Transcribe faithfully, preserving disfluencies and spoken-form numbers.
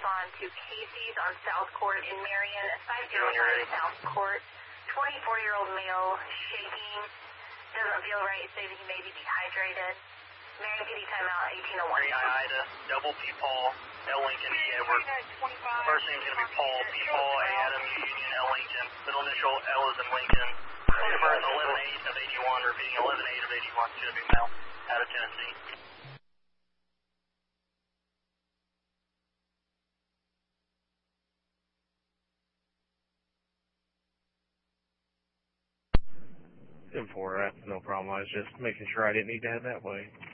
respond to Casey's on South Court in Marion, five oh five South Court. twenty-four-year-old male, shaking, doesn't feel right, say that he may be dehydrated. Marion P D timeout, eighteen oh one. Marion Ida, double P. Paul, L. Lincoln, E. Edward. First name's going to be Paul, P. Paul, A. Adam, U. Union, L. Lincoln. Middle initial, L as in Lincoln. Date of birth, eleven eight of eighty-one, repeating eleven eight of eighty-one. Should be male, out of Tennessee. ten four, no problem. I was just making sure I didn't need to head that way.